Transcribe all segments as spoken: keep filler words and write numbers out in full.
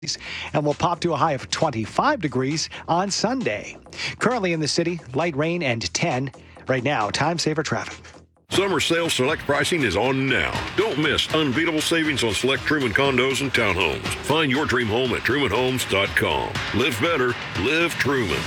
and will pop to a high of twenty-five degrees on Sunday. Currently in the city, light rain and ten. Right now, time saver traffic. Summer sale select pricing is on now. Don't miss unbeatable savings on select Truman condos and townhomes. Find your dream home at truman homes dot com. Live better, live Truman.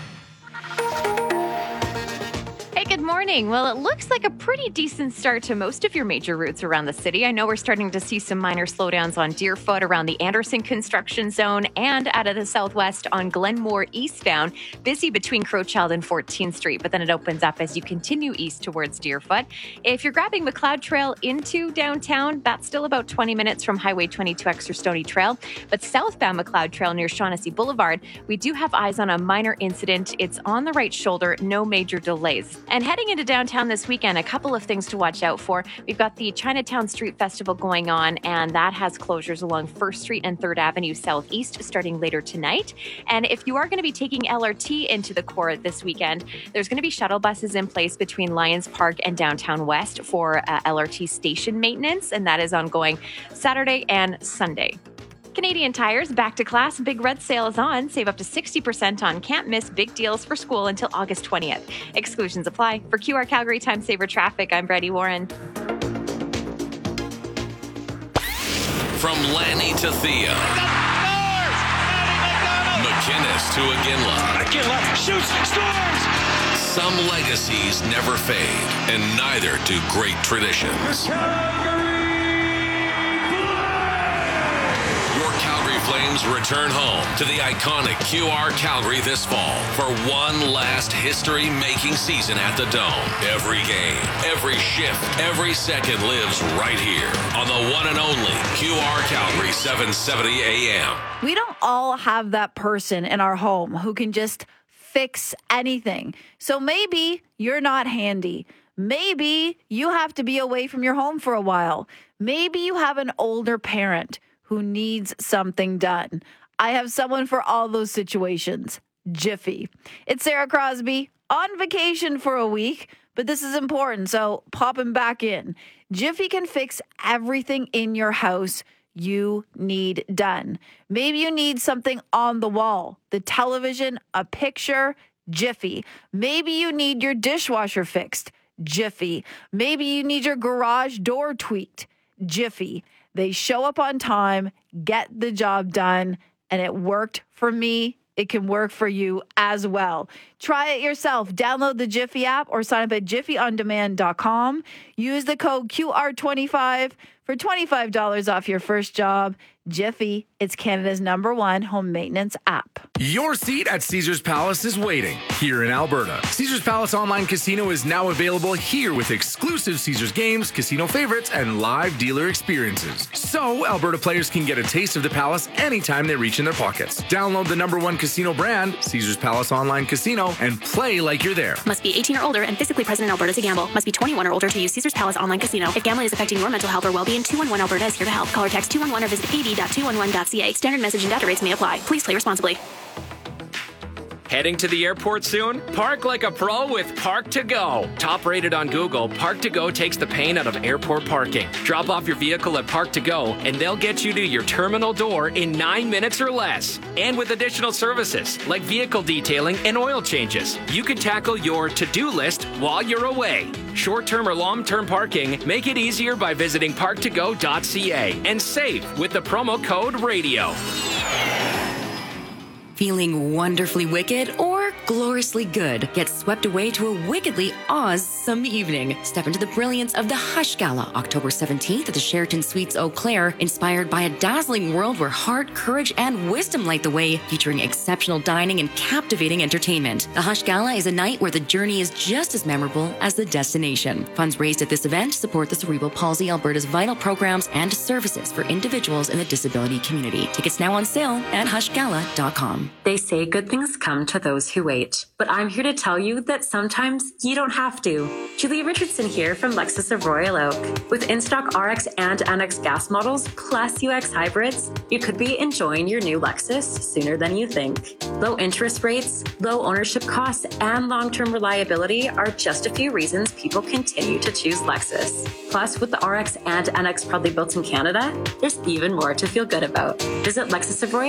Good morning. Well, it looks like a pretty decent start to most of your major routes around the city. I know we're starting to see some minor slowdowns on Deerfoot around the Anderson construction zone and out of the southwest on Glenmore eastbound. Busy between Crowchild and fourteenth Street, but then it opens up as you continue east towards Deerfoot. If you're grabbing McLeod Trail into downtown, that's still about twenty minutes from Highway twenty-two X or Stony Trail. But southbound McLeod Trail near Shaughnessy Boulevard, we do have eyes on a minor incident. It's on the right shoulder, no major delays. And heading into downtown this weekend, a couple of things to watch out for. We've got the Chinatown Street Festival going on, and that has closures along first Street and third Avenue Southeast starting later tonight. And if you are going to be taking L R T into the core this weekend, there's going to be shuttle buses in place between Lions Park and Downtown West for uh, L R T station maintenance, and that is ongoing Saturday and Sunday. Canadian Tire's Back to Class Big Red Sale is on. Save up to sixty percent on can't miss big deals for school until August twentieth. Exclusions apply. For Q R Calgary Time Saver Traffic, I'm Brady Warren. From Lanny to Thea. McInnes to Aginla. Aginla shoots, scores! Some legacies never fade, and neither do great traditions. Flames return home to the iconic Q R Calgary this fall for one last history-making season at the Dome. Every game, every shift, every second lives right here on the one and only Q R Calgary seven seventy A M. We don't all have that person in our home who can just fix anything. So maybe you're not handy. Maybe you have to be away from your home for a while. Maybe you have an older parent who needs something done. I have someone for all those situations. Jiffy. It's Sarah Crosby on vacation for a week, but this is important, so pop him back in. Jiffy can fix everything in your house you need done. Maybe you need something on the wall, the television, a picture, Jiffy. Maybe you need your dishwasher fixed, Jiffy. Maybe you need your garage door tweaked, Jiffy. They show up on time, get the job done, and it worked for me. It can work for you as well. Try it yourself. Download the Jiffy app or sign up at jiffy on demand dot com. Use the code Q R twenty-five for twenty-five dollars off your first job. Jiffy, it's Canada's number one home maintenance app. Your seat at Caesars Palace is waiting here in Alberta. Caesars Palace Online Casino is now available here with exclusive Caesars games, casino favorites, and live dealer experiences. So Alberta players can get a taste of the Palace anytime they reach in their pockets. Download the number one casino brand, Caesars Palace Online Casino, and play like you're there. Must be eighteen or older and physically present in Alberta to gamble. Must be twenty-one or older to use Caesars Palace Online Casino. If gambling is affecting your mental health or well-being, two one one Alberta is here to help. Call or text two one one or visit a b dot two one one dot c a. Standard message and data rates may apply. Please play responsibly. Heading to the airport soon? Park like a pro with Park to Go. Top rated on Google, Park to Go takes the pain out of airport parking. Drop off your vehicle at Park to Go, and they'll get you to your terminal door in nine minutes or less. And with additional services like vehicle detailing and oil changes, you can tackle your to-do list while you're away. Short-term or long-term parking, make it easier by visiting park to go dot c a and save with the promo code RADIO. Feeling wonderfully wicked or gloriously good? Get swept away to a wickedly awesome evening. Step into the brilliance of the Hush Gala, October seventeenth at the Sheraton Suites Eau Claire, inspired by a dazzling world where heart, courage, and wisdom light the way, featuring exceptional dining and captivating entertainment. The Hush Gala is a night where the journey is just as memorable as the destination. Funds raised at this event support the Cerebral Palsy Alberta's vital programs and services for individuals in the disability community. Tickets now on sale at hush gala dot com. They say good things come to those who wait. But I'm here to tell you that sometimes you don't have to. Julia Richardson here from Lexus of Royal Oak. With in-stock R X and N X gas models plus U X hybrids, you could be enjoying your new Lexus sooner than you think. Low interest rates, low ownership costs, and long-term reliability are just a few reasons people continue to choose Lexus. Plus, with the R X and N X proudly built in Canada, there's even more to feel good about. Visit Lexus of Royal